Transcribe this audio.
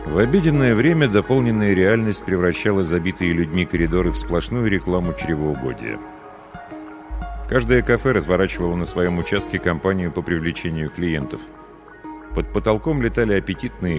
В обеденное время дополненная реальность превращала забитые людьми коридоры в сплошную рекламу чревоугодия. Каждое кафе разворачивало на своем участке кампанию по привлечению клиентов. Под потолком летали аппетитные